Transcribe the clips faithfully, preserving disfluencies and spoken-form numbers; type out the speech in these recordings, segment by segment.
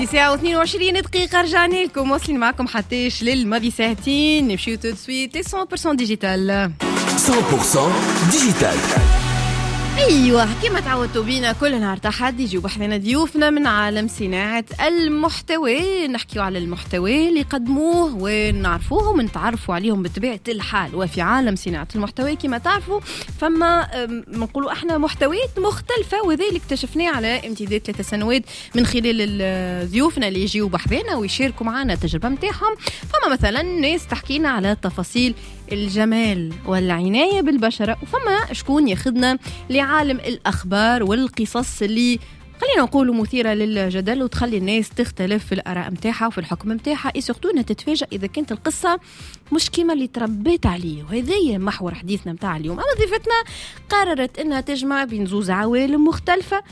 ساعة واثنين وعشرين دقيقة رجعنا لكم واصلين معكم حتىش للماضي ساعتين نمشيو تو سويت مية بالمية ديجيتال مية بالمية ديجيتال. ايوه كما تعودتوا بينا كل نهار تحد يجيو بحثنا ضيوفنا من عالم صناعه المحتوى، نحكيو على المحتوى اللي يقدموه ونعرفوهم ونتعرفوا عليهم بطبيعه الحال. وفي عالم صناعه المحتوى كما تعرفوا فما بنقولوا احنا محتويات مختلفه، وهذا اللي اكتشفناه على امتداد ثلاث سنوات من خلال ضيوفنا اللي يجيو بحثنا ويشاركوا معنا التجربه نتاعهم. فما مثلا ناس تحكينا على تفاصيل الجمال والعناية بالبشرة، وفما شكون ياخدنا لعالم الأخبار والقصص اللي خلينا نقولوا مثيرة للجدل وتخلي الناس تختلف في الآراء متاعها وفي الحكم متاعها، إسورتو أنها تتفاجأ إذا كانت القصة مش كيما اللي تربيت عليه. وهذا محور حديثنا متاع اليوم. أما ضيفتنا قررت أنها تجمع بين زوز عوالم مختلفة،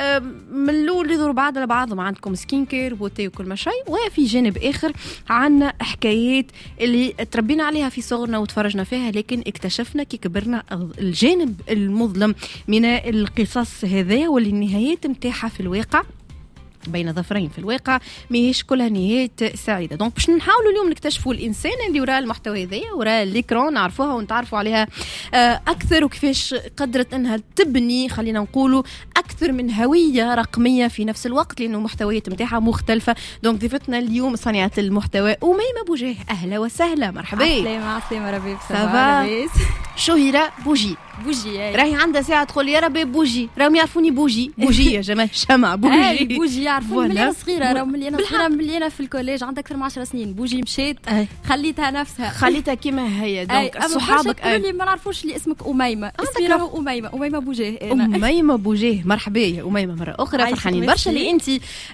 من الأول يضروا بعض على بعض. ما عندكم سكين كير بوتي وكل ما شيء، وفي جانب آخر عنا حكايات اللي تربينا عليها في صغرنا وتفرجنا فيها، لكن اكتشفنا كي كبرنا الجانب المظلم من القصص هذا، واللي النهايات متاعها في الواقع بين ظفرين في الواقع ماهيش كلها نهايات سعيده. دونك باش نحاولوا اليوم نكتشفوا الانسان اللي وراء المحتوى هذايا، وراء الإكران، نعرفوها ونتعرفوا عليها اكثر، وكيفاش قدرت انها تبني خلينا نقولوا اكثر من هويه رقميه في نفس الوقت، لانه المحتويات نتاعها مختلفه. دونك ضيفتنا اليوم صانعه المحتوى أميمة بوجيه. اهلا وسهلا، مرحبا. سلام عسلامة ربي بصباح. شهيرة بوجي بوجي راهي عندها ساعه تقول يا ربي بوجي، راهم يعرفوني بوجي بوجي يا جماعه شمع بوجي بوجي يعرفون من انا صغيره، راهم من انا صغيره من انا في الكوليج عندها اكثر من عشر سنين. بوجي مشيت خليتها نفسها خليتها كما هي. دونك صحابك اللي ما نعرفوش اللي اسمك أميمة، اسمي راهو أميمة أميمة بوجيه. أميمة بوجيه، مرحبا يا أميمة مرة أخرى. فرحانين برشا اللي أنت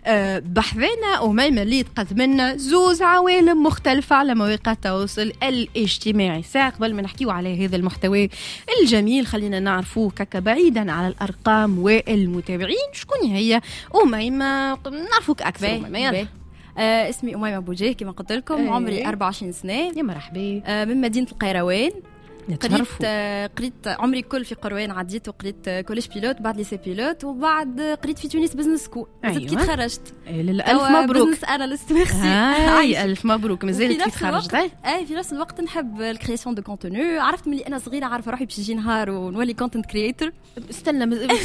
بحثنا أميمة اللي تقدم لنا زوز عوالم مختلفة على مواقع التواصل الاجتماعي. ساعة قبل ما نحكيو على هذا المحتوى الجميل خلينا نعرفوه كاكا بعيدا على الأرقام والمتابعين. شكون هي أميمة؟ نعرفوك أكثر. أميمة آه اسمي أميمة بوجيه كما قلت لكم. أيه. عمري أربعة وعشرين سنة. يا مرحبا. آه من مدينة القيروان. قريت آه قريت عمري كل في قروان، عديت وقريت آه كوليج بيلوت، بعد ليسي بيلوت، وبعد آه قريت في تونس بزنس سكول. أيوة. كي تخرجت ألف مبروك. بزنس أناليست. ميرسي. هاي ألف مبروك. مازالت كي تخرجت؟ أي في نفس الوقت نحب الكرياسيون دو كونتوني. عرفت ملي أنا صغيرة عارفة روحي باش يجي نهار ونولي كونتنت كرييتور. استنى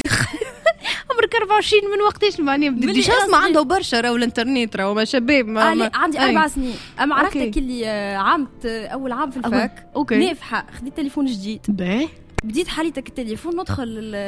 عمرك أربعة وعشرين من وقتاش معني بدي شخص ما عنده برشا راهو الانترنت راهو ما شباب ما, ما عندي أربع سنين. أما عرفتك اللي عامت أول عام في الفاك نافحة خديت تليفون جديد باهي، بديت حاليتك التليفون ندخل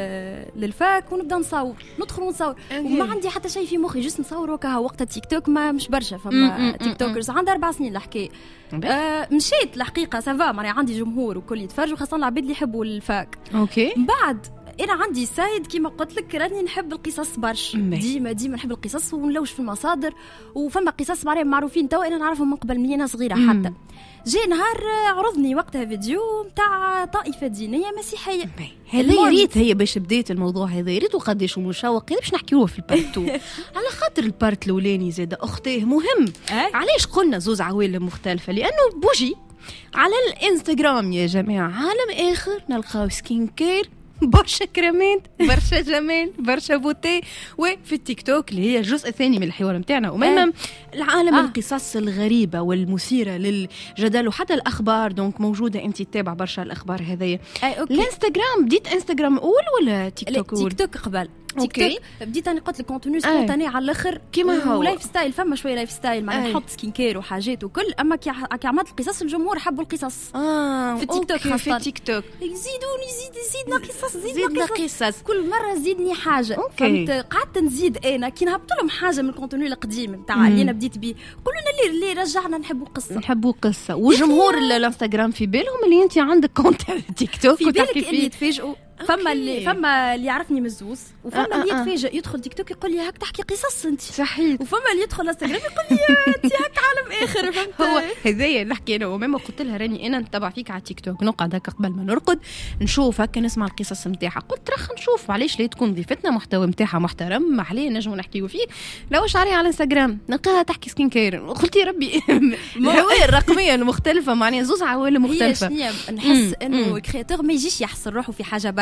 للفاك ونبدا نصور ندخل ونصور وما عندي حتى شيء في مخي، جست نصور وكها. وقتها تيك توك ما مش برشا فما تيك توكرز. عندي أربع سنين الحكاية. آه مشيت الحقيقة سافا ماني عندي جمهور وكل يتفرج، وخاصة العباد اللي يحبوا الفاك. اوكي بعد انا عندي سايد كيما قلت لك راني نحب القصص برش، ديما ديما نحب القصص ونلوش في المصادر. وفما قصص معناها معروفين توا انا نعرفهم من قبل من انا صغيره. حتى جاء نهار عرضني وقتها فيديو نتاع طائفه دينيه مسيحيه. هذا يا ريت هي باش بديت الموضوع هذا يا ريت وقداش مشوق باش نحكيوه في البارت تو على خاطر البارت الاولاني زاد اختيه مهم. علاش قلنا زوز عوالم مختلفه؟ لانه بوجي على الانستغرام يا جماعه عالم اخر، نلقاو سكين كير، برشا كريمات، برشا جمال، برشا بوتي. وفي التيك توك اللي هي الجزء الثاني من الحوار متاعنا ومهم العالم آه. القصص الغريبة والمثيرة للجدل وحتى الأخبار. دونك موجودة أنت تتابع برشا الأخبار هذية. الانستغرام بديت انستغرام أول ولا تيك توك أول؟ تيك توك قبل. أوكي. تيك توك بديت أنا قلت لك كونتوني سبونتاني على الآخر كيما هو ولايف ستايل. فما شوية لايف ستايل معناها نحط سكين كير وحاجات وكل. أما كي كي عملت القصص الجمهور حبوا القصص. آه. في التيك توك خاصة. في التيك توك يزيدوني زيد زيدنا قصص زيدنا قصص كل مرة زيدني حاجة. فهمت؟ قعدت نزيد أنا كي نهبط لهم حاجة من الكونتوني القديم نتاع اللي أنا بديت بيه قولوا لنا اللي رجعنا نحبوا قصة نحبوا قصة. وجمهور الانستغرام في بالهم اللي أنت عندك كونت تيك توك في بالك اللي يتفاجئوا. فما اللي فما اللي يعرفني مزوز وفما آه اللي آه يتفاجئ يدخل تيك توك يقول لي هاك تحكي قصص انت صحيح. وفما اللي يدخل انستغرام يقول لي انت هاك عالم اخر. فهمت؟ هو هذايا اللي نحكي انا وماما قلت لها راني انا نتبع فيك على تيك توك، نقعد هكا قبل ما نرقد نشوف هكا نسمع القصص نتاعها. قلت رخ نشوف علاش لا تكون ضيفتنا محتوى نتاعها محترم عليه نجمو نحكيو فيه. لوش عليه على الانستغرام نلقاها تحكي سكين كير. قلت يا ربي الهوية الرقمية المختلفة معناها زوز عوالم مختلفة. هي شنيا نحس انه كرياتور ما يجيش يحصر روحه في حاجة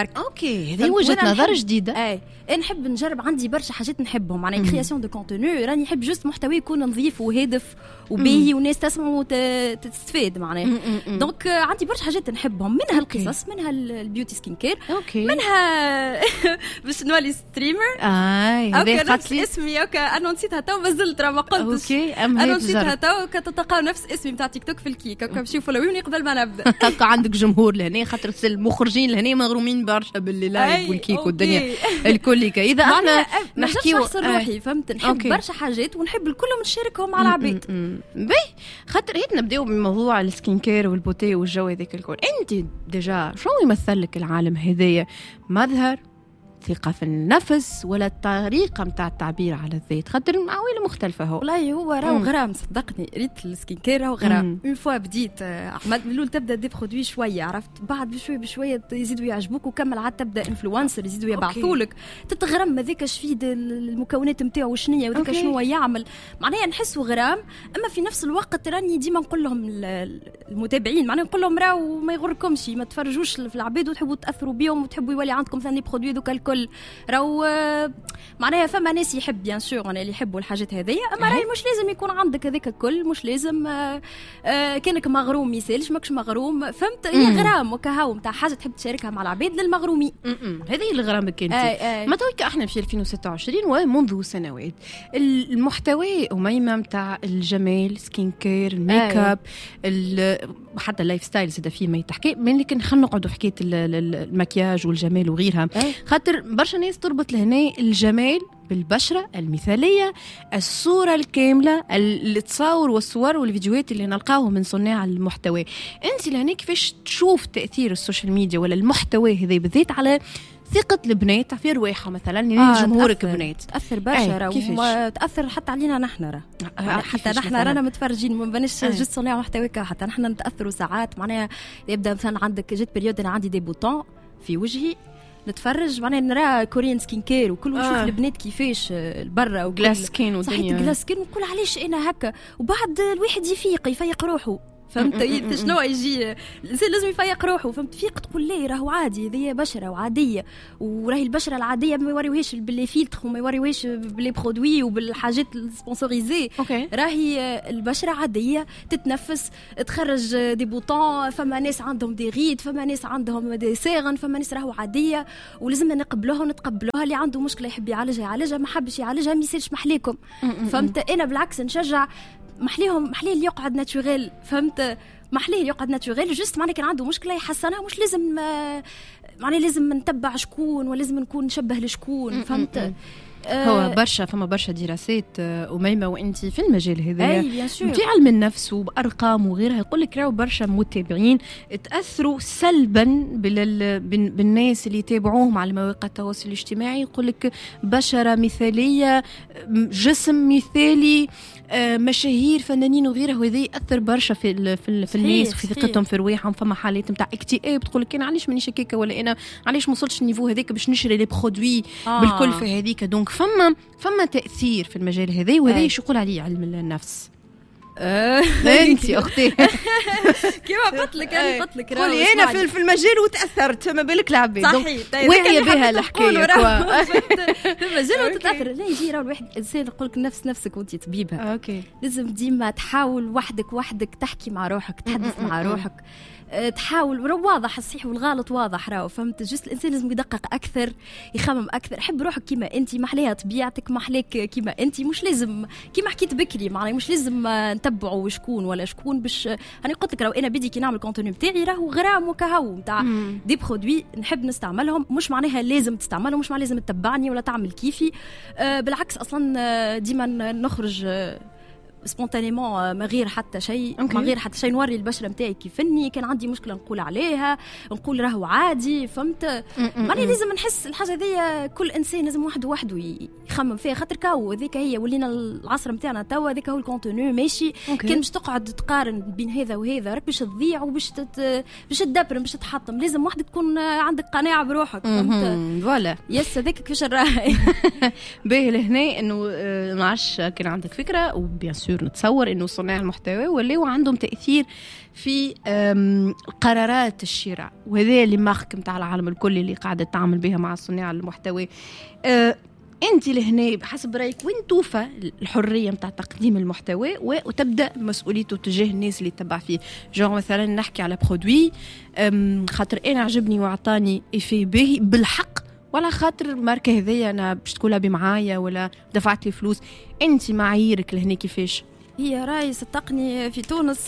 برك. اوكي هذه وجهه نظر جديده. اي نحب نجرب، عندي برشا حاجات نحبهم معناها كرياسيون دو كونتوني، راني نحب جوست محتوى يكون نظيف وهادف وباهي والناس تسمع وتستفاد معناها. دونك عندي برشا حاجات نحبهم، منها القصص، منها البيوتي سكين كير، منها باش نولي ستريمر. اي هذا نفس اسمي اوكي انا نسيتها تو مازلت راه ما قلتش. اوكي انا نسيتها تو كتلقاو نفس اسمي نتاع تيك توك في الكيك هكا باش يفولويوني قبل ما نبدا. هكا عندك جمهور لهنا خاطر المخرجين لهنا مغرومين برشا باللي لايف والكيك والدنيا الكل. اذا احنا نحكيو نحصر روحي فهمت، نحب برشا حاجات ونحب الكلهم نشاركهم مع العباد. باهي خاطر هيك نبداو بموضوع السكين كير والبوتي والجو هذاك الكل. انت ديجا شنو يمثل لك العالم هذايا؟ مظهر، ثقة في النفس، ولا الطريقة متاع التعبير على الذات؟ خاطر عوالم مختلفة. هو والله هو راهو غرام، صدقني ريت السكين كير راهو غرام. اون فوا بديت احمد من الاول تبدا دي برودوي شويه، عرفت بعد بشويه بشويه يزيدوا يعجبوك وكمل عاد تبدا انفلونسر يزيدوا يبعثوا لك تتغرم هذاك شفيد المكونات نتاعو شنيه وذاك شنو يعمل معناها نحسوا غرام. اما في نفس الوقت راني ديما نقول لهم المتابعين معناها نقول لهم راهو ما يغركمش، ما تفرجوش في العباد وتحبوا تاثروا بهم وتحبوا يولي عندكم ثاني برودوي دوك الكل. راهو معناها فما ناس يحب بيان سور انا اللي يحبوا الحاجات هذيا، اما راهي مش لازم يكون عندك هذاك الكل، مش لازم آآ آآ كانك مغروم ما يسالش ماكش مغروم فهمت. هي غرام وكهو نتاع حاجه تحب تشاركها مع العباد للمغرومين. هذه اللي غرامك انت. ما تويك احنا في ألفين وستة وعشرين ومنذ سنوات المحتوى أميمة نتاع الجمال، سكين كير، الميك اب، حتى اللايف ستايل زاد فيه ما يتحكي، من لكن خلينا نقعدوا حكايه المكياج والجمال وغيرها. خاطر برشا ناس تربط لهنا الجمال بالبشرة المثالية، الصورة الكاملة، التصاور والصور والفيديوهات اللي نلقاهم من صناع المحتوى. انت لهنا كيفاش تشوف تأثير السوشيال ميديا ولا المحتوى هذا بالذات على ثقة البنات في رواحها مثلا؟ يعني آه جمهورك تأثر بنات تأثر برشا وما تأثر حتى علينا نحن راه آه حتى نحن رانا متفرجين ما بنش آه. جست صناع محتوى حتى نحن نتأثروا ساعات معناها. يبدأ مثلا عندك جت بريود أنا عندي دي بوتون في وجهي نتفرج معناها نرى كوريان سكين كير وكل نشوف آه. البنات كيفاش برا وجلاس سكين ودنيا جلاس سكين وكل علاش انا هكا. وبعد الواحد يفيق يفيق روحه فهمت شنو يجي الانسان لازم يفيق روحه فهمت. فيق تقول ليه راهو عادي هذه بشره وعاديه وراهي البشره العاديه ما يوريوهاش باللي فيلتر وما يوريوهاش باللي برودوي وبالحاجات السبونسوريزي. راهي البشره عاديه تتنفس تخرج دي بوطون. فما ناس عندهم دي غيد فما ناس عندهم دي سيغن فما ناس راهو عاديه ولازمنا نقبلوها ونتقبلوها. اللي عنده مشكله يحب يعالجها يعالجها ما حبش يعالجها ما يصيرش محليكم فهمت. انا بالعكس نشجع محليهم محليه اللي يقعد ناتشوريل فهمت. محليه يقعد ناتشوريل جست معناها كان عنده مشكله يحسنها مش لازم معناها لازم نتبع شكون ولازم نكون نشبه لشكون فهمت. هو برشا فما برشا دراسات أميمة وانتي في المجال هذا في علم النفس وبأرقام وغيرها يقول لك راهو برشا متابعين تأثروا سلبا بالناس اللي يتابعوهم على مواقع التواصل الاجتماعي. يقول لك بشرة مثالية جسم مثالي مشاهير فنانين وغيره وهذا يأثر برشا في في, في الناس وفي ثقتهم في رواحهم. فما حالات نتاع اكتئاب تقول لك انا علاش مانيش هكاكا ولا انا علاش ما وصلتش النيفو هذاك باش نشري لي برودوي آه. بالكلفه هذيك. دونك فما فما تأثير في المجال هذا وهذا ايش يقول عليه علم النفس. انت اختي كيما قلت لك انا قلت لك قولي انا في المجال وتاثرت ما بالك العباد واعيه بها الحكايه في المجال وتتاثر. لا يجي راه الواحد انسان يقول لك نفس نفسك وانت طبيبها اوكي لازم ديما تحاول وحدك وحدك تحكي مع روحك تحدث مع روحك تحاول واضح الصحيح والغلط واضح راهو فهمت. جست الانسان لازم يدقق اكثر يخمم اكثر. حب روحك كيما انت محليها طبيعتك محليك كيما انت مش لازم كيما حكيت بكري معناها مش لازم نتبعوا شكون ولا شكون باش انا قلت لك راهو انا بدي كي نعمل كونتوني نتاعي راهو غرام وكهو نتاع دي برودوي نحب نستعملهم مش معناها لازم تستعملهم مش معناها لازم تتبعني ولا تعمل كيفي آه بالعكس اصلا ديما نخرج آه سبونتانيمون ما غير حتى شيء ما غير حتى شيء نوري البشره نتاعي كيفني كان عندي مشكله نقول عليها نقول راهو عادي فهمت. ماني لازم نحس الحاجه ذي كل انسان لازم واحد وحده يخمم فيها خاطر كاو هذيك هي ولينا العصر نتاعنا توا هذاك هو الكونتوني ماشي أوكي. كان باش تقعد تقارن بين هذا وهذا راك باش تضيع وباش تت... باش تدبر باش تحطم. لازم وحدك تكون عندك قناعه بروحك فهمت. فوالا يس هذاك كيفاش راهي باهي لهنا انه ما عادش كان عندك فكره وبيان سور سور نتصور انه صناع المحتوى ولاو عندهم تاثير في قرارات الشراء، وهذا اللي مارك نتاع العالم الكل اللي قاعده تعمل بها مع صناع المحتوى. أه انت لهنا بحسب رايك وين توفى الحريه نتاع تقديم المحتوى وتبدا مسؤوليته تجاه الناس اللي تتبع فيه؟ جون مثلا نحكي على برودوي خاطر انا عجبني واعطاني ايفي باهي بالحق، ولا خاطر ماركه هذيا انا باش تكونها بمعايا ولا دفعت لي فلوس. انت معاييرك لهنا كيفاش؟ هي راي صدقني في تونس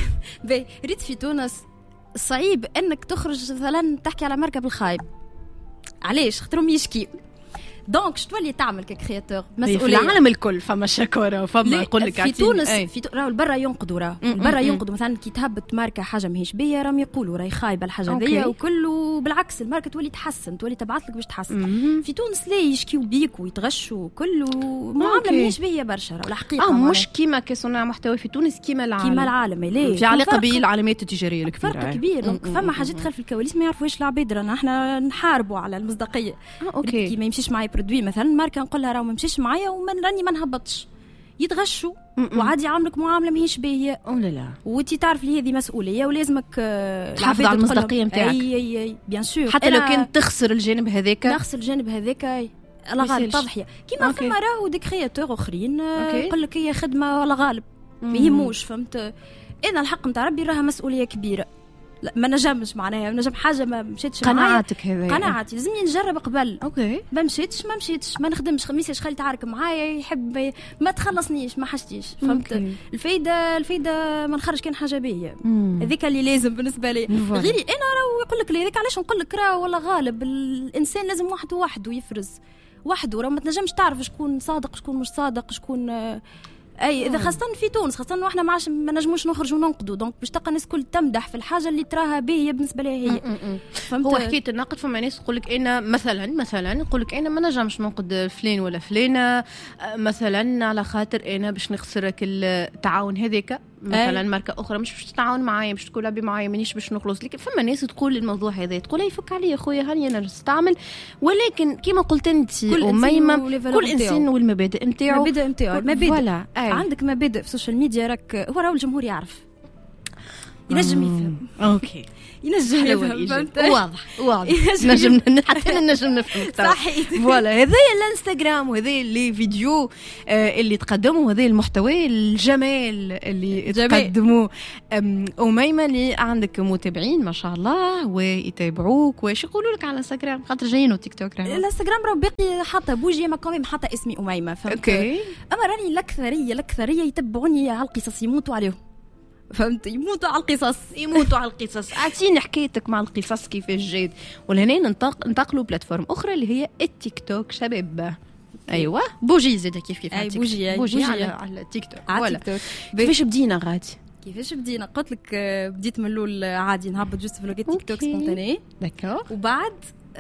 ريت في تونس صعيب انك تخرج مثلا تحكي على مركب الخايب. علاش؟ خاطرهم يشكي دونك شو تولي تعمل ككرياتور مسؤوليه في العالم الكل. فما شكوره وفما يقول لك في تونس أي. في راهو البرا ينقدوا راهو البرا ينقدوا مثلا كي تهبط ماركه حاجه ماهيش بيا راهم يقولوا راهي خايبه الحاجه هذيا وكله بالعكس الماركه تولي تحسن تولي تبعث لك باش تحسن. مم. في تونس لا يشكيوا بيك ويتغشوا كله معامله ماهيش بيا برشا راهو الحقيقه اه مش كيما كصناع محتوى في تونس كيما العالم كيما العالم لا في علاقه بالعلامات التجاريه الكبيره فرق كبير. دونك فما حاجات خلف الكواليس ما يعرفوش العباد رانا احنا نحاربوا على المصداقيه. آه اوكي كي ما يمشيش معي برودوي مثلا ماركه نقول لها راه ما مشيش معايا ومن راني ما نهبطش يتغشوا وعادي يعاملك معامله ماهيش باهيه. او لا لا وانت تعرف لي هذه مسؤوليه ولازمك تحافظ على المصداقيه نتاعك. اي اي اي بيان سور حتى لو كان تخسر الجانب هذاك نخسر الجانب هذاك الله غالب تضحيه كيما فما راهو دي كرياتور اخرين يقول لك هي خدمه ولا غالب ما يهموش. فهمت انا الحق نتاع ربي راها مسؤوليه كبيره. لا ما نجمش معناها نجم حاجه ما مشيتش قناعتك هذه قناعتي لازمني نجرب قبل. اوكي ما مشيتش ما مشيتش ما نخدمش خميس خلي تعارك معايا يحب ما تخلصنيش ما حشتيش. فهمت أوكي. الفايده الفايده ما نخرج كان حاجه باهيه هذيك اللي لازم بالنسبه لي. غيري انا راهو يقول لك هذيك علاش نقول لك راه ولا غالب الانسان لازم وحده وحده يفرز وحده راه ما تنجمش تعرف شكون صادق شكون مش صادق شكون اي اذا خاصه في تونس خاصه واحنا ما عادش ما نجموش نخرجوا وننقدوا. دونك باش تلقى الناس كل تمدح في الحاجه اللي تراها باهيه بالنسبه لها هي. فهمت هو حكيت النقد فما ناس تقول لك انا مثلا مثلا يقول لك انا ما نجمش ننقد فلان ولا فلانه مثلا على خاطر انا باش نخسرك التعاون هذاك مثلا ماركه اخرى مش باش تتعاون معايا باش تقول ابي معايا مانيش باش نخلص. لكن فما ناس تقول الموضوع هذا تقول يفك عليا خويا هاني انا نستعمل. ولكن كيما قلت انت وميمه كل انسان والمبادئ نتاعو المبادئ نتاعو مبادئ عندك مبادئ في السوشيال ميديا راك هو راهو الجمهور يعرف ينجم يفهم. اوكي ينجم يفهم واضح واضح نجم حتى نجم نفهم صحيح. فوالا هذا الانستغرام وهذا اللي فيديو آه اللي تقدموا هذا المحتوى الجمال اللي تقدموه. أميمة اللي عندك متابعين ما شاء الله ويتابعوك واش يقولوا لك على الانستغرام خاطر جايين وتيك توك الانستغرام راه باقي حاطه بوجي ما كومي حاطه اسمي أميمة. فهمت اوكي اما راني الاكثريه الاكثريه يتبعوني على القصص يموتوا عليهم. فهمت يموتوا على القصص يموتوا على القصص. اعطيني حكايتك مع القصص كيفاش جيد. ولهنا ننتقل ننتقلوا بلاتفورم اخرى اللي هي التيك توك شباب. ايوه بوجي زيد كيف كيف أي بوجي, بوجي, بوجي على, على التيك توك. ولا كيفاش بدينا غادي كيفاش بدينا قلت لك بديت من الاول عادي نهبط جوست في لوغيت تيك توك سبونتاني داكور وبعد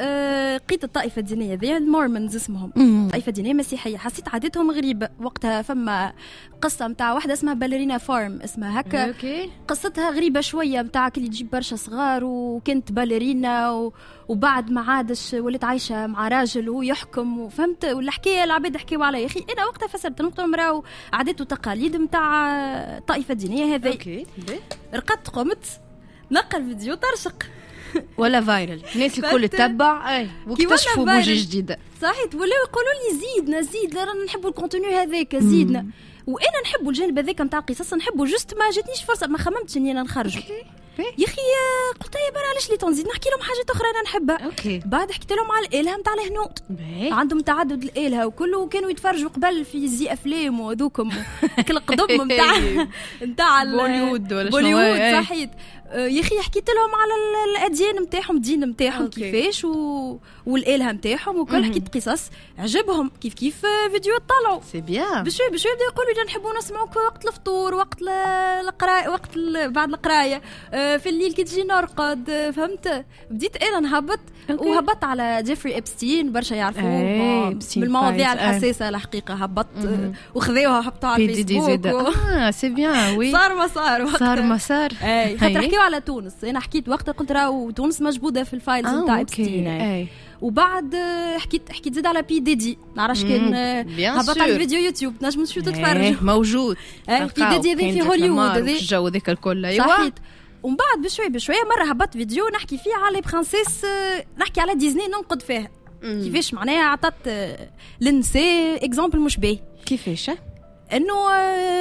آه قيت الطائفة الدينية ذي المورمونز اسمهم مم. طائفة دينية مسيحية حسيت عادتهم غريبة. وقتها فما قصة متاع واحدة اسمها باليرينا فارم اسمها هكا أوكي. قصتها غريبة شوية متاع كل تجيب برشا صغار وكنت باليرينا و... وبعد ما عادش وليت عايشة مع راجل وهو يحكم وفهمت والحكاية العباد حكيوا علي. يا أخي أنا وقتها فسرت نقطة مراو عادات وتقاليد متاع الطائفة الدينية هذي. أوكي. رقدت قمت نقل فيديو ترشق ولا فايرل الناس الكل تتبع اي واكتشفوا بوجه جديده صحيح ولاو يقولوا لي زيدنا زيد رانا نحبوا الكونتوني هذاك زيدنا. وانا نحبوا الجانب هذاك نتاع القصص نحبوا جست ما جاتنيش فرصه ما خممتش اني انا نخرجوا. يا اخي قلت يا برا علاش لي تنزيد نحكي لهم حاجات اخرى انا نحبها. أوكي. بعد حكيت لهم على الالهه نتاع الهنود عندهم تعدد الالهه وكله كانوا يتفرجوا قبل في زي افلام وذوكم كل قضب نتاع نتاع بوليوود ولا بوليوود صحيح. يا اخي حكيت لهم على الاديان نتاعهم الدين نتاعهم كيفاش و... والالهه نتاعهم وكل حكيت قصص عجبهم كيف كيف فيديو طلعوا سي بيان بشوي بشوي بداو يقولوا لي نحبوا نسمعوك وقت الفطور وقت القرايه وقت ال... بعد القرايه في الليل كي تجي نرقد. فهمت بديت انا نهبط وهبطت على جيفري إبستين برشا يعرفوه بالمواضيع الحساسه الحقيقه هبطت وخذوها حطوها على الفيسبوك اه سي بيان وي صار ما صار صار ما صار اي خاطر على تونس انا حكيت وقتها قلت راهو تونس مجبوده في الفايلز نتاع إبستين. وبعد حكيت حكيت زاد على بي ديدي نعرفش كان هبط على الفيديو يوتيوب نجم تشوف تتفرج موجود بي ديدي هذا في هوليوود هذا الجو ذاك الكل ايوا صحيت. ومن بعد بشوي بشوي مره هبط فيديو نحكي فيه على برنسيس نحكي على ديزني ننقد فيها كيفاش معناها عطت للنساء اكزامبل مش باهي. كيفاش انه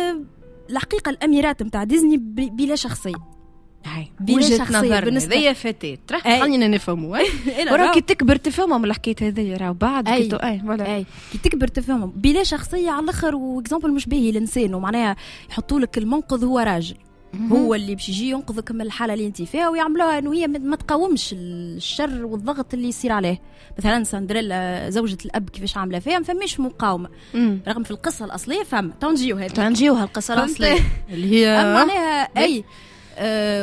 الحقيقه الاميرات نتاع ديزني بلا شخصيه هاي بلا شخصيه بالنسبه هذيا فتاه راح خلينا نفهموا وراكي تكبر تفهموا من الحكايه هذيا راه بعد كي اي ولا اي كي تكبر تفهموا بلا شخصيه على الاخر واكزامبل مش باهي الانسان ومعناها يحطوا لك المنقذ هو راجل هو اللي باش يجي ينقذك من الحاله اللي انت فيها ويعملوها انه هي ما تقاومش الشر والضغط اللي يصير عليه. مثلا سندريلا زوجة الاب كيفاش عامله فيها ما فماش مقاومه مم. رغم في القصه الاصليه فما تنجيو هذه تنجيوها القصه الاصليه اللي هي معناها اي آه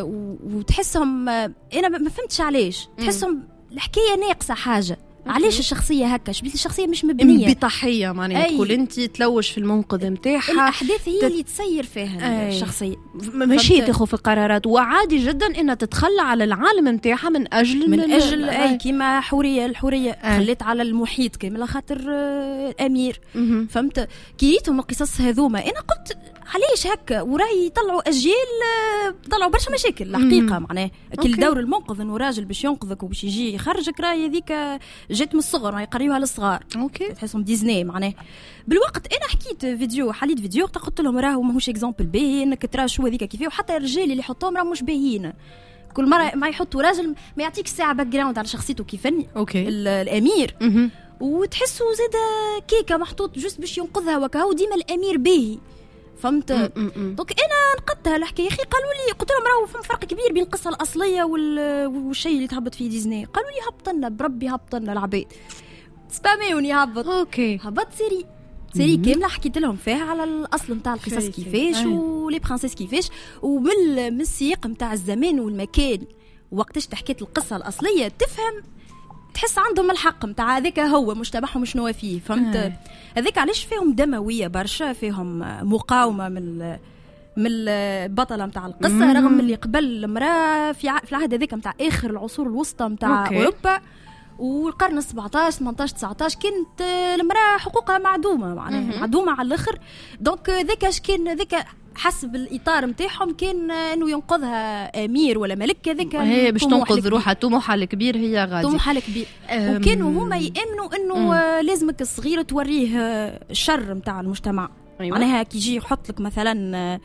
وتحسهم آه انا ما فهمتش علاش تحسهم الحكايه ناقصه حاجه. علاش الشخصيه هكا شبيت الشخصيه مش مبنيه بطحيه معناها تقول انت تلوش في المنقذ نتاعها الاحداث هي تت... اللي تسير فيها أي. الشخصيه ماشي تاخذ في القرارات وعادي جدا انها تتخلى على العالم نتاعها من اجل من اجل اي كيما حوريه الحوريه خليت على المحيط كيما خاطر امير فهمت كيريتهم القصص هذوما انا قلت علاش هكا وراي يطلعوا اجيال طلعوا برشا مشاكل الحقيقه معناه كل دور المنقذ انه راجل باش ينقذك وباش يجي يخرجك راي هذيك جات من الصغر يقريوها للصغار اوكي تحسهم ديزني معناه. بالوقت انا حكيت فيديو حليت فيديو قلت لهم راهو ماهوش اكزامبل باهي انك ترى شو هذيك كيفاه وحتى الرجال اللي يحطوهم راهم مش باهيين كل مره ما يحطوا راجل ما يعطيك ساعه باك جراوند على شخصيته كيفني اوكي الامير وتحسوا زاد كيكه محطوط جوست باش ينقذها وكهو ديما الامير باهي فهمت. دونك انا نقدتها الحكايه اخي قالوا لي قلت لهم راهو فما فرق كبير بين القصه الاصليه والشيء اللي تهبط فيه ديزني. قالوا لي هبطنا بربي هبطنا العبيد سباميوني هبط اوكي هبط سيري سيري كامله حكيت لهم فيها على الاصل نتاع القصص كيفاش ولي برانسيس كيفاش ومن من السياق نتاع الزمان والمكان وقتاش تحكيت القصه الاصليه تفهم تحس عندهم الحق نتاع هذاك هو مش تبعهم شنو فيه فهمت. هذاك علاش فيهم دمويه برشا فيهم مقاومه من من البطله نتاع القصه رغم اللي قبل المراه في في العهد هذاك نتاع اخر العصور الوسطى نتاع اوروبا والقرن سبعطاش ثمنطاش تسعطاش كانت المراه حقوقها معدومه معناها معدومه على الاخر. دونك ذاك اش كان ذاك حسب الاطار نتاعهم كان انه ينقذها امير ولا ملك هذاك هي باش تنقذ روحها طموحها الكبير هي غادي طموحها الكبير وكانوا هما يامنوا انه لازمك الصغير توريه الشر نتاع المجتمع. أيوة. معناها كي يجي يحط لك مثلا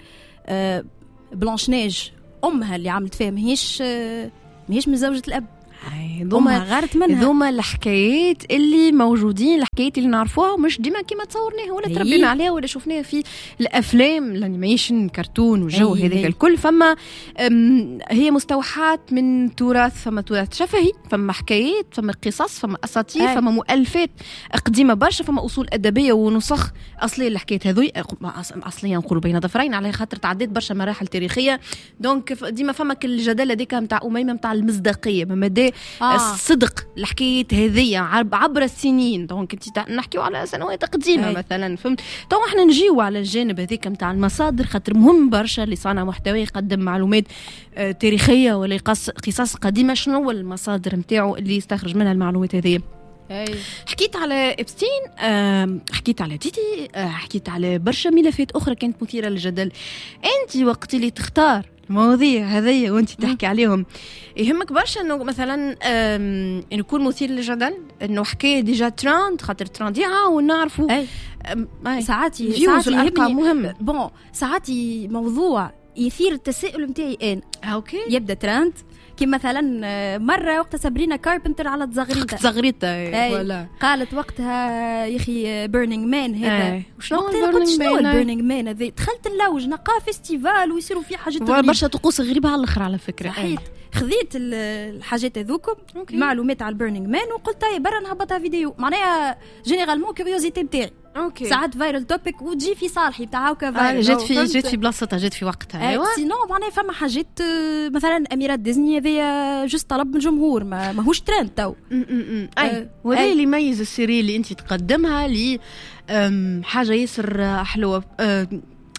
بلانش نيج امها اللي عملت فيها ماهيش ماهيش من زوجة الاب ذوما ذوما الحكايات اللي موجودين الحكايات اللي نعرفوها مش ديما كيما تصورناها ولا تربينا عليها ولا شفناها في الافلام الانيميشن كرتون والجو هذاك الكل. فما هي مستوحات من تراث فما تراث شفهي فما حكايات فما قصص فما اساطير أي. فما مؤلفات قديمه برشا فما اصول ادبيه ونسخ اصليه الحكايات هذوي اصليه نقولوا بين ظفرين على خاطر تعديت برشا مراحل تاريخيه. دونك ديما فما كل الجدل هذيك نتاع اميمه نتاع المصداقيه مدى آه. الصدق الحكايه هذية عبر السنين. دونك انت نحكيو على سنوات قديمه أي. مثلا فهمت. تو احنا نجيو على الجانب هذيك نتاع المصادر خاطر مهم برشا اللي صانع محتوى يقدم معلومات آه تاريخيه ولا قصص قديمه شنو هو المصادر نتاعو اللي يستخرج منها المعلومات هذه. أي. حكيت على إبستين آه، حكيت على تيتي آه، حكيت على برشا ملفات أخرى كانت مثيرة للجدل. أنت وقت اللي تختار المواضيع هذية وأنت تحكي عليهم يهمك برشا إنه مثلا إنه يكون مثير للجدل إنه حكاية ديجا تراند خاطر ترانديها ونعرفوا أي. أي. ساعاتي ساعاتي الأرقام مهم بون ساعاتي موضوع يثير التساؤل متاعي أنا أوكي يبدأ تراند كي مثلا مرة وقت سابرينا كاربنتر على تزغريطة تزغريطة ولا قالت وقتها يا أخي بيرنينج مان هذا شنو بيرنينج مان هذا دخلت نلوج نلقى فيستيفال ويصيروا فيه حاجات برشا طقوس غريبة على الآخر على فكرة. صحيت خذيت الحاجات هذوكم معلومات على البيرنينج مان وقلت هاي برا نهبطها فيديو معناها جينيرالمون كيوريوزيتي بتاعي اوكي ساعات فايرال توبيك وتجي في صالحي بتاع هكا فايرال جات في جات في بلاصتها جات في وقتها. ايوا سينو معناها فما حاجات مثلا اميرات ديزني هذيا جوست طلب من الجمهور ما ماهوش ترند تو اي وهذا اللي يميز السيري اللي انت تقدمها لي حاجه ياسر حلوه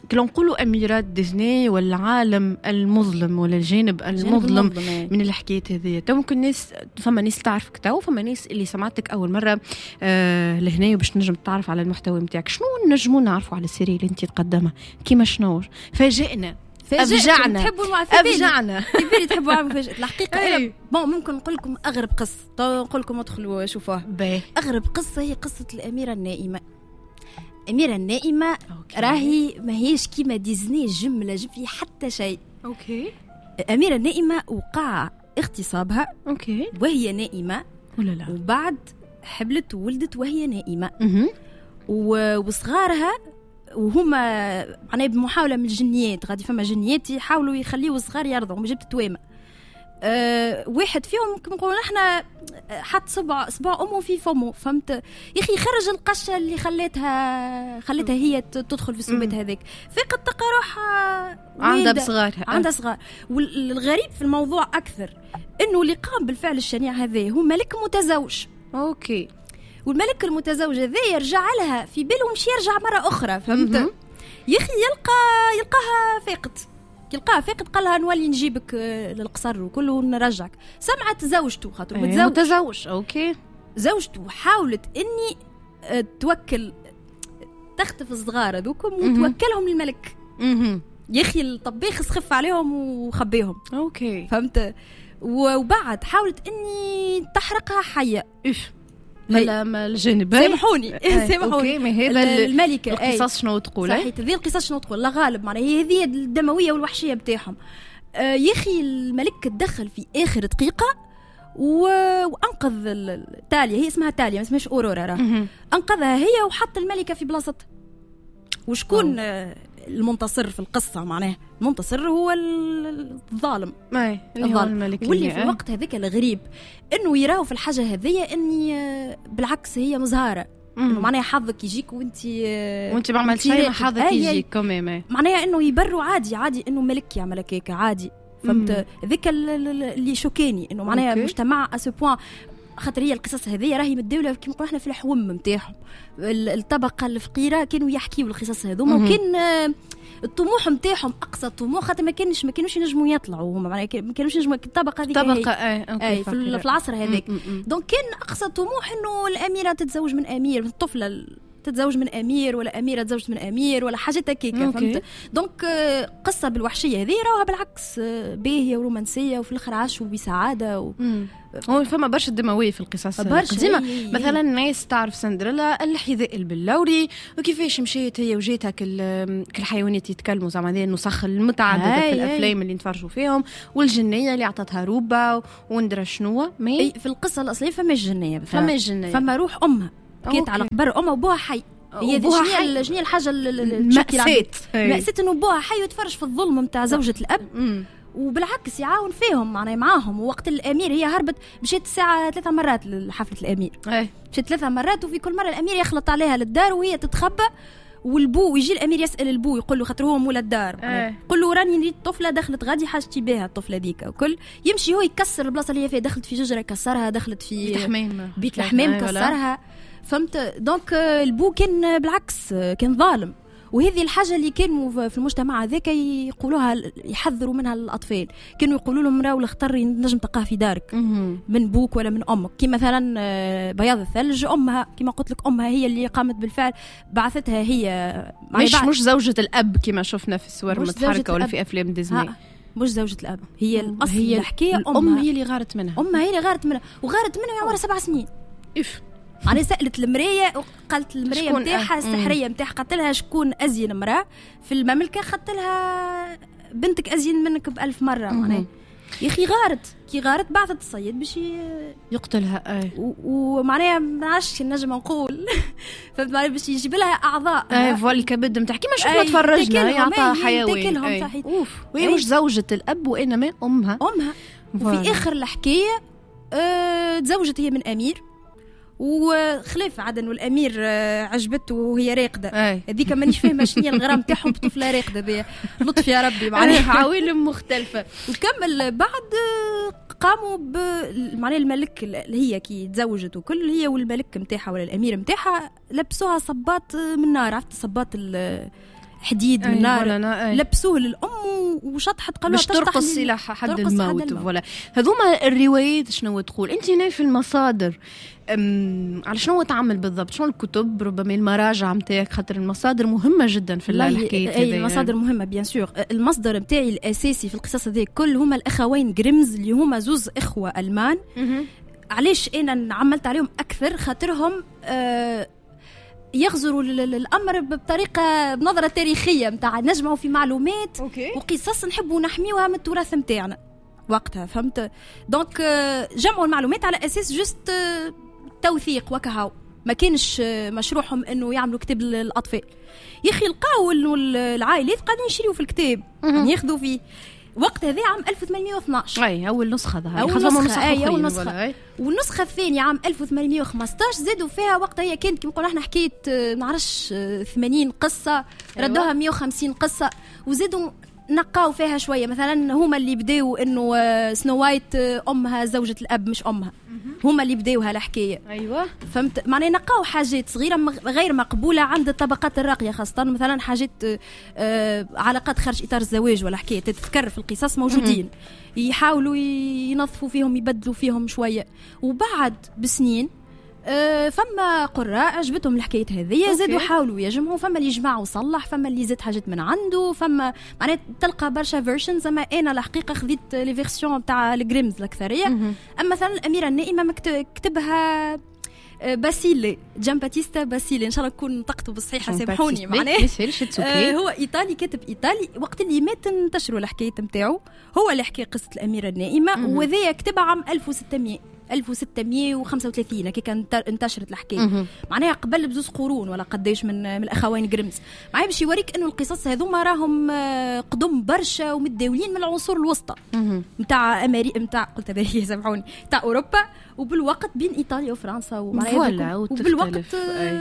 كلو نقولوا أميرات ديزني ولا عالم المظلم ولا الجانب المظلم من الحكاية هذه. تو ممكن ناس فما ناس تعرفك تو فما ناس اللي سمعتك أول مرة آه لهنا باش نجم تعرف على المحتوى متاعك. شنو نجمو نعرفوا على السيري اللي انت تقدمها كيما شنو فاجئنا أفجعنا تحبوا المعففين أفجعنا كيفاش تحبوا على المفاجأة الحقيقة. أنا بون ممكن نقول لكم أغرب قصة نقول لكم ادخلوا شوفوها. أغرب قصة هي قصة الأميرة النائمة. الأميرة النائمة راهي ما هيش كيما ديزني جملة جم في حتى شيء. أوكي. الأميرة النائمة وقع اغتصابها. أوكي. وهي نائمة. ولا لا. وبعد حبلت وولدت وهي نائمة. وصغارها وهما معناها بمحاولة من الجنيات غادي فما جنيات يحاولوا يخليوا الصغار يرضعوا جبت توامة. أه واحد فيهم كما نقولوا احنا حط صبع صبع امه في فمه فهمت يا اخي خرج القشه اللي خليتها خليتها هي تدخل في السبات هذاك فقط تلقى روحها عندها بصغارها عندها صغار. والغريب في الموضوع اكثر انه اللي قام بالفعل الشنيع هذا هو ملك متزوج. اوكي. والملك المتزوج هذا يرجع لها في باله مش يرجع مره اخرى فهمت يا اخي يلقى يلقاها فاقد يلقاها فاقد قال لها نولي نجيبك للقصر وكله ونرجعك. سمعت زوجته خاطر متزوج. متزوج اوكي. زوجته حاولت اني توكل تخطف الصغار هذوكم وتوكلهم للملك. يا اخي الطبيخ سخف عليهم وخبيهم. اوكي فهمت. وبعد حاولت اني تحرقها حيه. ايش ما ما الجانب سامحوني سامحوني ما هذا الملكه القصص شنو تقول صحيح هذه القصص شنو تقول لا غالب معناها هي هذه الدمويه والوحشيه بتاعهم. آه يا اخي الملك تدخل في اخر دقيقه و... وانقذ تاليا هي اسمها تاليا ما اسمهاش اورورا راه انقذها هي وحط الملكه في بلاصتها. وشكون آه المنتصر في القصة معناه المنتصر هو الظالم اي اللي هو الملك واللي في الوقت هذاك الغريب انه يراو في الحاجة هذية اني بالعكس هي مزهرة انه معناها حظك يجيك وانت وانت ما عملت شيء ما حظك يجيك كمان معناها انه يبروا عادي عادي انه ملك يعمل هكاك عادي فهمت. ذاك اللي شوكاني انه معناها مجتمع اسو بوين خاطر هي القصص هذه راهي متداوله كيما نقولوا احنا في الحوم نتاعهم الطبقه الفقيره كانوا يحكيوا القصص هذوما وكان الطموح نتاعهم اقصى الطموح خاطر ما كانش ما كانوش ينجموا يطلعوا هما معناها ما كانوش ينجموا الطبقه هذيك طبقه اي اوكي في العصر هذاك دونك كان اقصى طموح انه الاميره تتزوج من امير الطفله تتزوج من امير ولا اميره تزوجت من امير ولا حاجه هكاك فهمت. دونك قصه بالوحشيه هذه راها بالعكس باهيه ورومانسيه وفي الاخر عاشوا بسعاده و... هو فما برشا دمويه في القصص القديمه مثلا الناس تعرف سندريلا الحذاء البلوري وكيفاش مشيت هي وجيتها كل كل حيوانات يتكلموا زعما هذه النسخ المتعدده في الافلام اللي نتفرجوا فيهم والجنيه اللي عطتها روبه وندرى شنو مي في القصه الاصليه فما الجنيه فما الجنيه فما روح امها كانت على قبر امها وبوها حي هي شنو شنو الحاجه المأساة مأساة انه بوها حي وتفرج في الظلم نتاع زوجة الاب وبالعكس يعاون فيهم معناها معاهم. ووقت الامير هي هربت مشيت الساعه ثلاثة مرات لحفله الامير مشيت ثلاثة مرات وفي كل مره الامير يخلط عليها للدار وهي تتخبى والبو ويجي الامير يسال البو يقول له خاطر هو مول الدار يقول له راني نريد طفله دخلت غادي حاجتي بها الطفله ذيك وكل يمشي هو يكسر البلاصه اللي هي فيها دخلت في شجره كسرها دخلت في بيت الحمام بيت الحمام كسرها فهمت. دونك البو كان بالعكس كان ظالم وهذه الحاجه اللي كانوا في المجتمع هذاك يقولوها يحذروا منها الاطفال كانوا يقولوا لهم راهو الخطر نجم تلقاه في دارك من بوك ولا من امك كي مثلا بياض الثلج امها كما قلت لك امها هي اللي قامت بالفعل بعثتها هي مش مش زوجة الاب كما شفنا في الصور متحركه ولا في افلام ديزني مش زوجة الاب هي الاصل هي الحكايه الام هي اللي غارت منها امها هي اللي غارت منها وغارت منها عمرها سبع سنين اف أنا سألت المراية وقالت المراية متاعها السحرية متاعها قالت لها شكون أزين امرأة في المملكة قالت لها بنتك أزين منك بألف مرة معناها يا أخي غارت كي غارت بعثت الصيد باش يقتلها أي ومعناها ما نعرفش نجم نقول فهمت معناها باش يجيب لها أعضاء أي فوال الكبد نتاع كيما شفنا تفرجنا يعطيها حيوان صحيح وهي مش زوجة الأب وإنما أمها أمها وفي آخر الحكاية أه تزوجت هي من أمير وخليف عدن والامير عجبته وهي راقده هذيك مانيش فاهمه شنو هي الغرام تاعهم بطفله راقده ذي لطف يا ربي معناها عوالم مختلفه. وكمل بعد قاموا ب معناها الملك اللي هي كي تزوجت وكل هي والملك نتاعها ولا الامير نتاعها لبسوها صباط من نار عرفت صباط حديد من نار لبسوه للام وشطحت قالوا باش ترقص الى حد الموت. ولا هذوما الروايات شنو تقول انت هنا في المصادر على شنو تعمل بالضبط؟ شنو الكتب ربما المراجع نتاعك؟ خاطر المصادر مهمه جدا في الحكايه هذه. اي المصادر مهمه بيان سور. المصدر نتاعي الاساسي في القصص هذه كل هما الاخوين جريمز اللي هما زوز اخوه المان. علاش انا عملت عليهم اكثر؟ خاطرهم آه يغزروا الامر بطريقه بنظره تاريخيه نتاع نجمعوا في معلومات أوكي. وقصص نحبوا نحميوها من التراث نتاعنا وقتها. فهمت؟ دونك جمعوا المعلومات على اساس جست توثيق وكهو. ما كانش مشروعهم انه يعملوا كتاب للاطفال. يا اخي لقاو انه العائلات قاعدين يشريوا في الكتاب ياخذوا فيه. وقت هذا عام ألف وثمانمائة واثناشر اي اول نسخه هذه اول نسخه اي اول نسخه والنسخه الثانيه عام ألف وثمانمائة وخمسطاش زادوا فيها. وقتها هي كانت كيما نقولوا احنا حكايه نعرفش ثمانين قصه ردوها مئة وخمسين قصه وزادوا نقاو فيها شويه. مثلا هما اللي بداوا انه سنو وايت امها زوجة الاب مش امها هما اللي بداوها الحكايه. ايوه فهمت معناه نقاو حاجات صغيره غير مقبوله عند الطبقات الراقيه خاصه. مثلا حاجات آه علاقات خارج اطار الزواج ولا حكايه تتذكر في القصص موجودين يحاولوا ينظفوا فيهم يبدلوا فيهم شويه. وبعد بسنين أه فما قراء عجبتهم الحكايه هذه زادوا حاولوا يجمعوا. فما اللي يجمع وصلح فما اللي زاد حاجات من عنده. فما معناها تلقى برشا فيرجنز. اما انا الحقيقه خذيت لي فيرسيون تاع الجريمز الاكثريه. اما مثلا الاميره النائمه كتبها باسيلي جان باتيستا باسيلي ان شاء الله نكون نطقته بالصحيحه سامحوني. معناه آه هو ايطالي كاتب ايطالي. وقت اللي مات انتشروا الحكايه نتاعو. هو اللي حكى قصه الاميره النائمه وذا كتبها عام ألف وستمائة ألف وستمائة وخمسة وثلاثين كي كانت انتشرت الحكايه. معناها قبل بزوز قرون ولا قداش من من الاخوين جريمز. معايا باش يوريك انه القصص هذوما راهم قدم برشا ومتداولين من العصور الوسطى نتاع امريكا نتاع قلت امريكا سامحوني نتاع اوروبا. وبالوقت بين ايطاليا وفرنسا ومعايا وبالوقت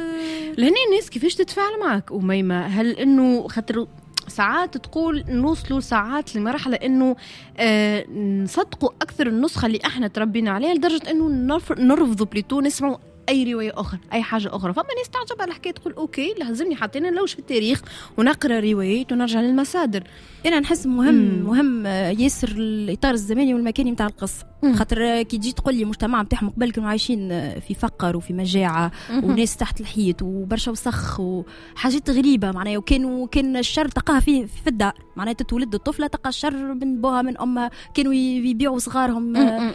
لهنا الناس كيفاش تتفاعل معك أميمة؟ هل انه خاطر ساعات تقول نوصلوا ساعات لمرحلة إنه آه نصدقوا أكثر النسخة اللي إحنا تربينا عليها لدرجة إنه نرفضوا بليتو نسمعوا أي رواية أخرى أي حاجة أخرى. فما ناس تعجبها الحكاية تقول أوكي لازمني حاطين نلوش في التاريخ ونقرأ روايات ونرجع للمصادر. أنا نحس مهم مم. مهم ياسر الإطار الزماني والمكاني متاع القصة. خاطر كي تجي تقول لي مجتمع متاعهم قبل كانوا عايشين في فقر وفي مجاعة وناس تحت الحيط وبرشا وسخ وحاجات غريبة معناها. وكانوا كان الشر تلقاها في في الدار معناها تتولد الطفلة تلقى الشر من بوها من أمها. كانوا يبيعوا صغارهم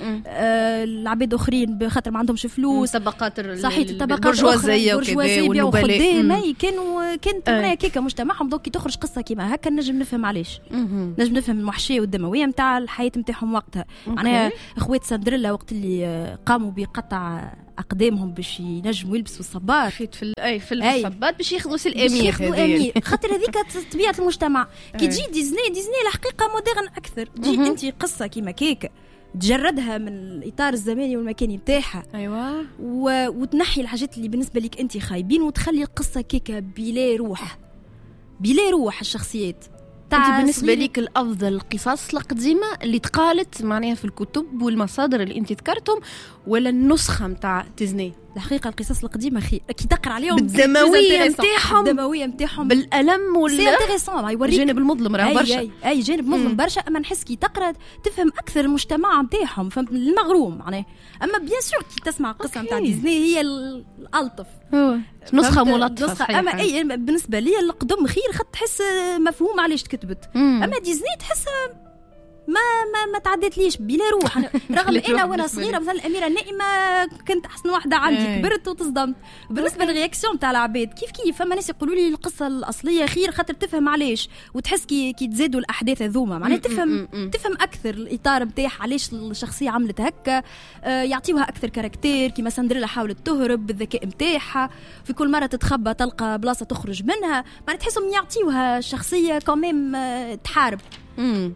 آه العباد أخرين بخاطر ما عندهمش فلوس. طبقات صحيح الطبقات البرجوازية وكذا والنبلاء ماي كانوا كانت معناها كيكا مجتمعهم. دوك كي تخرج قصة كيما هكا نجم نفهم علاش. نجم نفهم المحشية والدموية متاع الحياة متاعهم وقتها. معناها اخوات سندريلا وقت اللي قاموا بقطع اقدامهم باش ينجموا يلبسوا الصباط في اي في الصباط باش ياخذوا سي الامير هذه خاطر هذيك طبيعه المجتمع. كي تجي ديزني ديزني الحقيقه مودرن اكثر. تجي انت قصه كيما كيك تجردها من الاطار الزماني والمكاني نتاعها ايوه و... وتنحي الحاجات اللي بالنسبه لك انت خايبين وتخلي القصه كيكه بلا روح بلا روح الشخصيات. انت بالنسبه لك الافضل القصص القديمه اللي تقالت معناها في الكتب والمصادر اللي انت ذكرتهم ولا النسخه نتاع ديزني؟ الحقيقه القصص القديمه خير كي تقرا عليهم بالدمويه نتاعهم الدمويه نتاعهم بالالم ولا سي انتريسون يوريك الجانب المظلم راه برشا. اي اي جانب مظلم برشا. اما نحس كي تقرا تفهم اكثر المجتمع نتاعهم فهمت المغروم معناه. اما بيان سور كي تسمع قصه نتاع ديزني هي الالطف نسخه ملطفه. اما اي بالنسبه لي القدم خير خاطر تحس مفهوم علاش تكتبت. اما ديزني تحسها ما ما ما تعدت ليش بلا روح. رغم انا وانا صغيره مثلا الاميره النائمه كنت احسن واحده عندي كبرت وتصدمت. بالنسبه للرياكسيون تاع العباد كيف كيف فما ناس يقولوا لي القصه الاصليه خير خاطر تفهم علاش وتحس كي كي تزادوا الاحداث هذوما معناها تفهم تفهم اكثر الاطار نتاعها علاش الشخصيه عملت هكا. آه يعطيوها اكثر كاركتير كيما سندريلا حاولت تهرب بالذكاء نتاعها في كل مره تتخبى تلقى بلاصه تخرج منها معناها تحسهم يعطيوها شخصيه كوميم آه تحارب. امم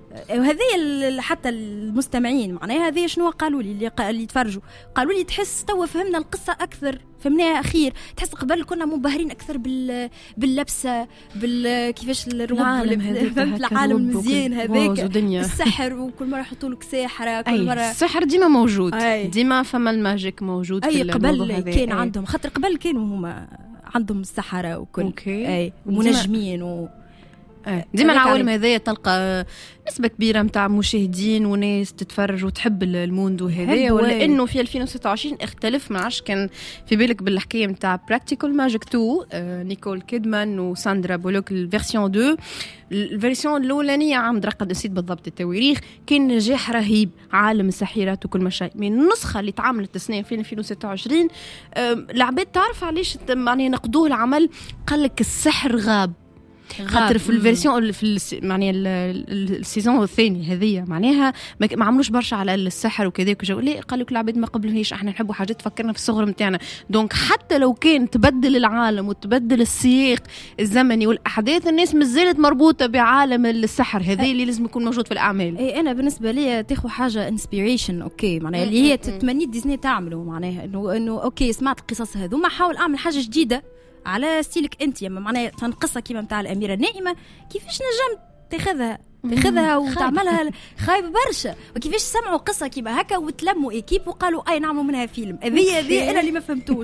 وهذه حتى المستمعين معناها هذه شنو قالوا لي اللي, اللي يتفرجوا قالوا لي تحس توا فهمنا القصه اكثر فهمناها اخير. تحس قبل كنا منبهرين اكثر بال باللبسه بال كيفاش الروب فهمت العالم المزيان هذاك السحر وكل مره يحطوا لك ساحره كل مره السحر ديما موجود أي. ديما فما الماجيك موجود أي في قبل كان عندهم خاطر قبل كانوا هما عندهم السحره وكل أوكي. اي ومنجمين و ديما العوالم هذايا تلقى نسبة كبيرة متاع مشاهدين وناس تتفرج وتحب الموندو هذايا، ولا انه في ألفين وستة وعشرين اختلف. ما عادش كان في بالك بالحكاية متاع براكتيكال ماجيك تو نيكول كيدمان وساندرا بولوك الفيرسيون اثنين. الفيرسيون الاولانيه عام درقد نسيت بالضبط التواريخ، كان نجاح رهيب، عالم السحيرات وكل ما شيء. من النسخه اللي تعاملت السنه في ألفين وستة وعشرين العباد تعرف علاش معني نقدوه العمل، قال لك السحر غاب خاطر في الفيرسيون في معناها السيزون الثاني هذية معناها ما عملوش برشا على السحر وكذا وكذا. ليه؟ قالوا لك العباد ما قبلوهيش، احنا نحبوا حاجات تفكرنا في الصغر نتاعنا. دونك حتى لو كان تبدل العالم وتبدل السياق الزمني والاحداث، الناس مازالت مربوطه بعالم السحر هذا اللي لازم يكون موجود في الاعمال. اي انا بالنسبه لي تاخذ حاجه انسبيريشن اوكي معناها اللي هي تتمني ديزني تعمله، معناها انه انه اوكي سمعت القصص هذو ما حاول اعمل حاجه جديده على ستيلك انت، يعني معناها تنقصها كيما نتاع الاميره النائمه، كيفاش نجم تاخذها تاخذها وتعملها خايب برشا، وكيفاش سمعوا قصه كيما هكا وتلموا ايكيب وقالوا اي نعملوا منها فيلم. هذه هذه انا اللي ما فهمتوش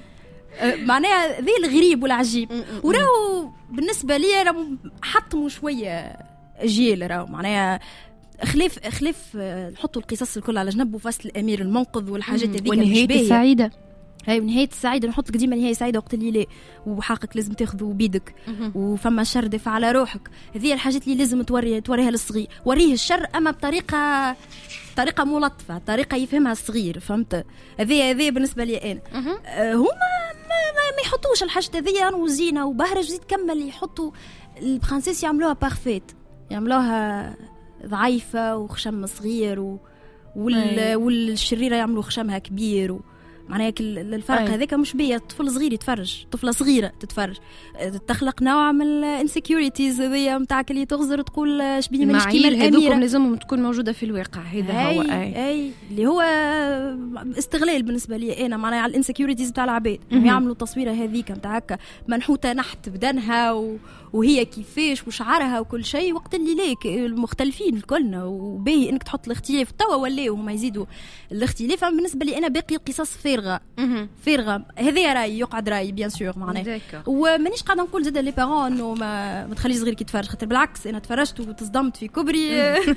معناها ذي الغريب والعجيب. وراهو بالنسبه لي انا حطموا شويه جيل، راهو معناها خلاف خلاف نحطوا القصص الكل على جنب وفصل الامير المنقذ والحاجات هذيك والنهايه السعيده. هاي نهاية السعيدة نحط لك ديما نهاية سعيدة وقت اللي لا وحقك لازم تاخذه بيدك وفما شر دفع على روحك. هذه الحاجات اللي لازم توري توريها للصغير، وريه الشر أما بطريقة طريقة ملطفة، طريقة يفهمها الصغير، فهمت؟ هذه هذه بالنسبة لي أنا. أه هما ما, ما, ما يحطوش الحاجات هذه وزينة وبهرج زيد كمل يحطوا البرنسيس يعملوها بارفيت، يعملوها ضعيفة وخشم صغير و وال... والشريرة يعملوا خشمها كبير و... معناها الفرق هذاك مش بيا. طفل صغير يتفرج، طفلة صغيرة تتفرج، تخلق نوع من الانسكيورتيز هذيا نتاعك اللي تغزر تقول اش بيني مانيش كيما الأميرة. لازم تكون موجودة في الواقع. هذا هو أي. أي اللي هو استغلال بالنسبة لي أنا معناها على الانسكيورتيز بتاع العباد، يعملوا تصويرة هذيك نتاع هكا منحوتة نحت بدنها و... وهي كيفاش وشعرها وكل شيء، وقت اللي ليك المختلفين كلنا وباهي انك تحط الاختلاف توا ولاو هما يزيدوا الاختلاف. بالنسبه لي انا باقي قصص فارغه فارغه. هذا راي يقعد راي بيان سور معناه، ومانيش قاعده نقول زاد لي بارون انه ما, ما تخليش صغير كيتفرج، خاطر بالعكس انا تفرجت وتصدمت في كبري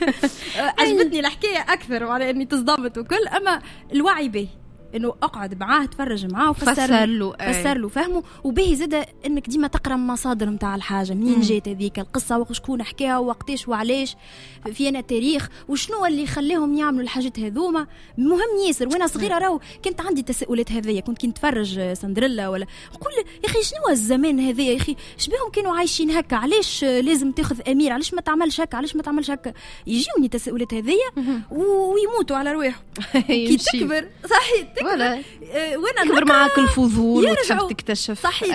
عجبتني الحكايه اكثر على اني تصدمت وكل. اما الوعي باهي انه اقعد معاه تفرج معاه وفسر له فسر له فهمه. وباهي زاد انك ديما تقرا مصادر نتاع الحاجه، منين جات هذيك القصه وشكون حكاها ووقتاش وعلاش، فينا تاريخ وشنو اللي خليهم يعملوا الحاجات هذوما. مهم ياسر. وانا صغيره راهو كنت عندي تساؤلات هذيا، كنت كي نتفرج سندريلا ولا نقول يا اخي شنو الزمان هذا يا اخي، شبيهم كانوا عايشين هكا، علاش لازم تاخذ امير، علاش ما تعملش هكا، علاش ما تعملش هكا. يجيوني تساؤلات هذيا ويموتوا على رواحهم كي تكبر. صحيح تكبر وانا كبر معاك الفضول وتحب تكتشف. صحيح